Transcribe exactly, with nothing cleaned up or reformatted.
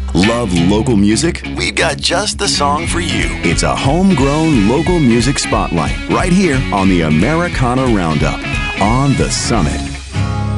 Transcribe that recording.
Love local music? We've got just the song for you. It's a homegrown local music spotlight right here on the Americana Roundup on The Summit.